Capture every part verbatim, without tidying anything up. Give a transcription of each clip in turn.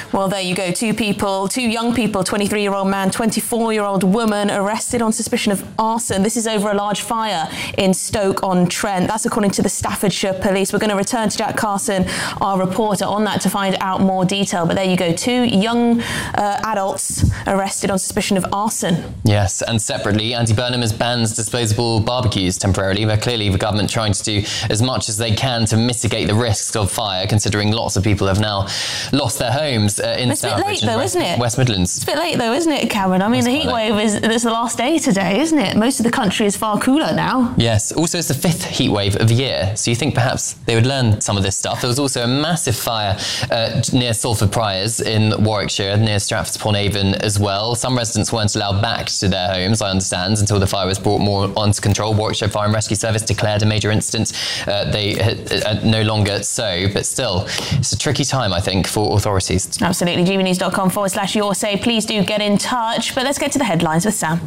Well, there you go. Two people, two young people, twenty-three-year-old man, twenty-four-year-old woman arrested on suspicion of arson. This is over a large fire in Stoke-on-Trent. That's according to the Staffordshire Police. We're going to return to Jack Carson, our reporter, on that to find out more detail. But there you go. Two young uh, adults arrested on suspicion of arson. Yes, and separately, Andy Burnham has banned disposable barbecues temporarily. But clearly the government trying to do as much as they can to mitigate the risks of fire, considering lots of people have now lost their homes uh, in It's a bit late though, West, isn't it? West Midlands. It's a bit late though, isn't it, Cameron? I mean, That's the heat quite wave is it's the last day today, isn't it? Most of the country is far cooler now. Yes. Also, it's the fifth heat wave of the year, so you think perhaps they would learn some of this stuff. There was also a massive fire uh, near Salford Priors in Warwickshire, near Stratford-upon-Avon as well. Some residents weren't allowed back to their homes, I understand, until the fire was brought more onto control. Warwickshire Fire and Rescue Service declared a major incident. Uh, they are no longer so, but still, it's a tricky time, I think, for authorities. Absolutely. g b news dot com forward slash your say. Please do get in touch. But let's get to the headlines with Sam.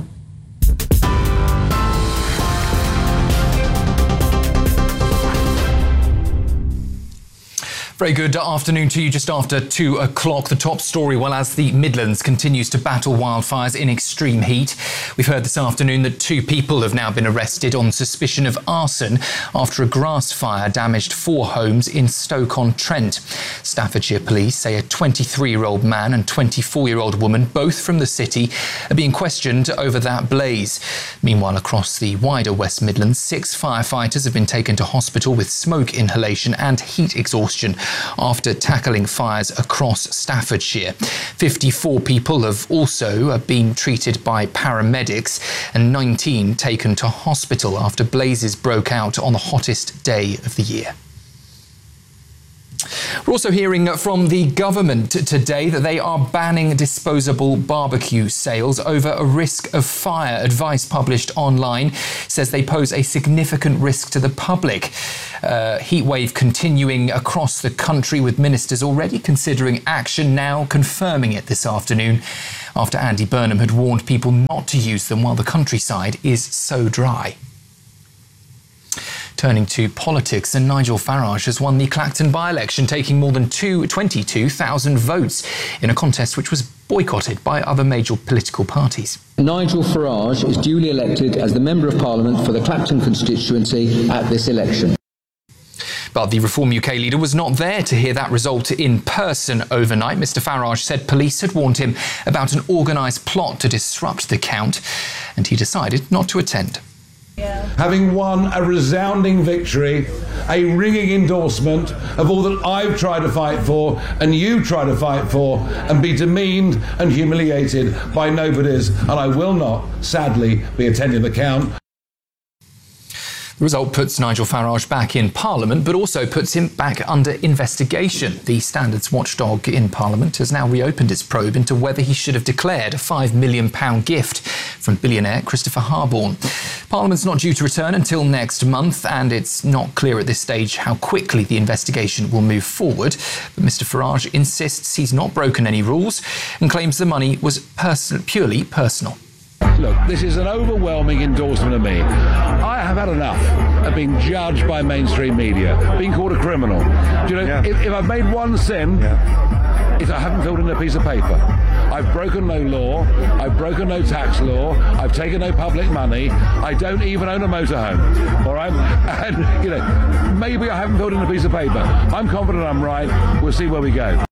Very good afternoon to you. Just after two o'clock, the top story, well, as the Midlands continues to battle wildfires in extreme heat. We've heard this afternoon that two people have now been arrested on suspicion of arson after a grass fire damaged four homes in Stoke-on-Trent. Staffordshire Police say a twenty-three-year-old man and twenty-four-year-old woman, both from the city, are being questioned over that blaze. Meanwhile, across the wider West Midlands, six firefighters have been taken to hospital with smoke inhalation and heat exhaustion after tackling fires across Staffordshire. fifty-four people have also been treated by paramedics and nineteen taken to hospital after blazes broke out on the hottest day of the year. We're also hearing from the government today that they are banning disposable barbecue sales over a risk of fire. Advice published online says they pose a significant risk to the public. Uh, heat wave continuing across the country, with ministers already considering action, now confirming it this afternoon after Andy Burnham had warned people not to use them while the countryside is so dry. Turning to politics, and Nigel Farage has won the Clacton by-election, taking more than twenty-two thousand votes in a contest which was boycotted by other major political parties. Nigel Farage is duly elected as the Member of Parliament for the Clacton constituency at this election. But the Reform U K leader was not there to hear that result in person overnight. Mr Farage said police had warned him about an organised plot to disrupt the count, and he decided not to attend. Yeah. Having won a resounding victory, a ringing endorsement of all that I've tried to fight for and you try to fight for, and be demeaned and humiliated by nobodies, and I will not, sadly, be attending the count. The result puts Nigel Farage back in Parliament, but also puts him back under investigation. The standards watchdog in Parliament has now reopened its probe into whether he should have declared a five million pounds gift from billionaire Christopher Harborne. Parliament's not due to return until next month, and it's not clear at this stage how quickly the investigation will move forward. But Mr Farage insists he's not broken any rules and claims the money was pers- purely personal. Look, this is an overwhelming endorsement of me. I have had enough of being judged by mainstream media, being called a criminal. Do you know, yeah. if, if I've made one sin, yeah. it's I haven't filled in a piece of paper. I've broken no law, I've broken no tax law, I've taken no public money, I don't even own a motorhome, all right? And, you know, maybe I haven't filled in a piece of paper. I'm confident I'm right. We'll see where we go.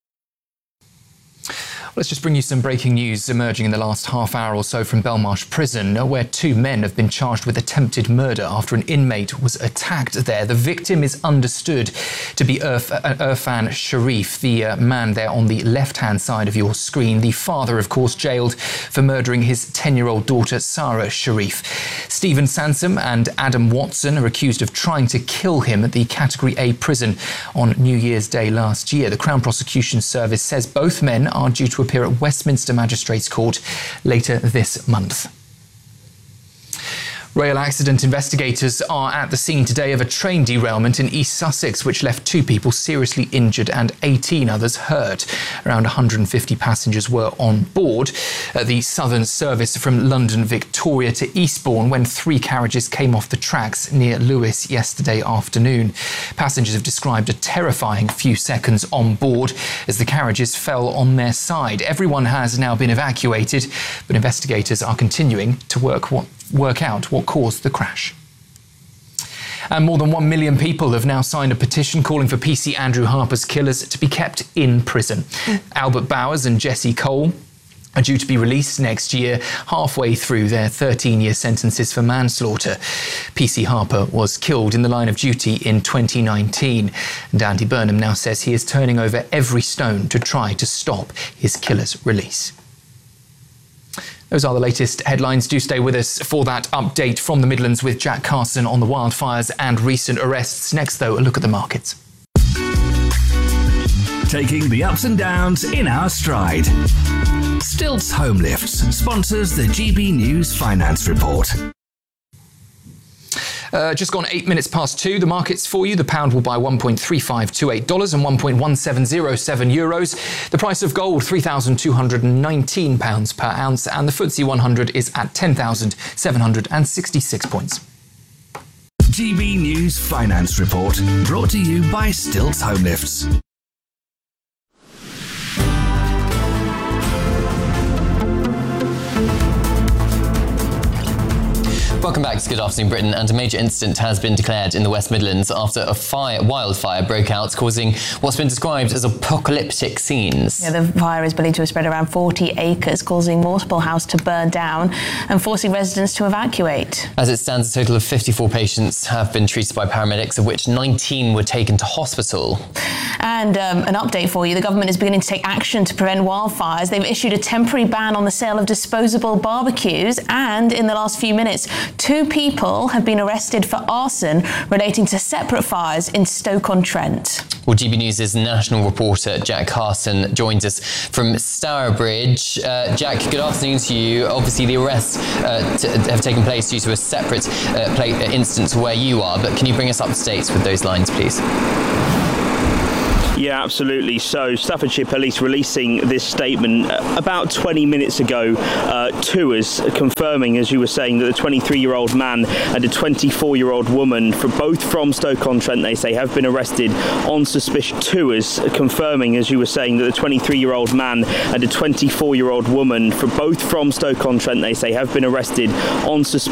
Let's just bring you some breaking news emerging in the last half hour or so from Belmarsh Prison, where two men have been charged with attempted murder after an inmate was attacked there. The victim is understood to be Irf- uh, Irfan Sharif, the uh, man there on the left-hand side of your screen. The father, of course, jailed for murdering his ten-year-old daughter, Sarah Sharif. Stephen Sansom and Adam Watson are accused of trying to kill him at the Category A prison on New Year's Day last year. The Crown Prosecution Service says both men are due to appear at Westminster Magistrates Court later this month. Rail accident investigators are at the scene today of a train derailment in East Sussex, which left two people seriously injured and eighteen others hurt. Around one hundred fifty passengers were on board at the Southern service from London Victoria to Eastbourne when three carriages came off the tracks near Lewes yesterday afternoon. Passengers have described a terrifying few seconds on board as the carriages fell on their side. Everyone has now been evacuated, but investigators are continuing to work what work out what caused the crash. And more than one million people have now signed a petition calling for P C Andrew Harper's killers to be kept in prison. Mm. Albert Bowers and Jesse Cole are due to be released next year, halfway through their thirteen-year sentences for manslaughter. P C Harper was killed in the line of duty in twenty nineteen. And Andy Burnham now says he is turning over every stone to try to stop his killer's release. Those are the latest headlines. Do stay with us for that update from the Midlands with Jack Carson on the wildfires and recent arrests. Next, though, a look at the markets. Taking the ups and downs in our stride. Stilts Home Lifts sponsors the G B News Finance Report. Uh, just gone eight minutes past two. The markets for you. The pound will buy one point three five two eight dollars and one point one seven zero seven euros. The price of gold, three thousand two hundred nineteen pounds per ounce. And the F T S E one hundred is at ten thousand seven hundred sixty-six points. G B News Finance Report, brought to you by Stilts Home Lifts. Welcome back to Good Afternoon Britain, and a major incident has been declared in the West Midlands after a fire, wildfire broke out, causing what's been described as apocalyptic scenes. Yeah, the fire is believed to have spread around forty acres, causing multiple houses to burn down and forcing residents to evacuate. As it stands, a total of fifty-four patients have been treated by paramedics, of which nineteen were taken to hospital. And um, an update for you, the government is beginning to take action to prevent wildfires. They've issued a temporary ban on the sale of disposable barbecues, and in the last few minutes, two people have been arrested for arson relating to separate fires in Stoke-on-Trent. Well, G B News' national reporter Jack Carson joins us from Stourbridge. Uh, Jack, good afternoon to you. Obviously, the arrests uh, t- have taken place due to a separate uh, play- instance where you are, but can you bring us up to date with those lines, please? Yeah, absolutely. So Staffordshire Police releasing this statement about twenty minutes ago uh, to us, confirming, as you were saying, that the twenty-three-year-old man and a twenty-four-year-old woman, for both from Stoke-on-Trent, they say, have been arrested on suspicion. To us, confirming, as you were saying, that the twenty-three-year-old man and a twenty-four-year-old woman, for both from Stoke-on-Trent, they say, have been arrested on suspicion.